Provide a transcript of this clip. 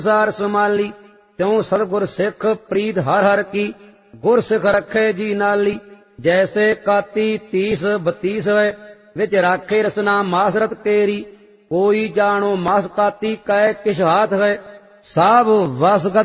सार सुमाली त्यों सतगुर सिख प्रीत हर हर की गुर सिख रखे जी नाली जैसे काती 30-32 है विच राखे रसना मासरत केरी कोई जानो मास काती कै किस हाथ है साब वसगत